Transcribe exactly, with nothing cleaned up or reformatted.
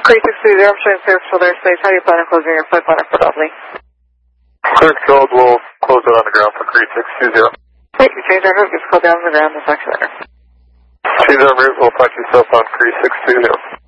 Cree six two zero, I'm showing clear for their stage. How do you plan on closing your flight plan for Dudley? Clear controlled, we'll close it on the ground for Cree six two zero. Wait, you change our route, just close down on the ground, this accelerator. Change our route, we'll find yourself on Cree six two zero.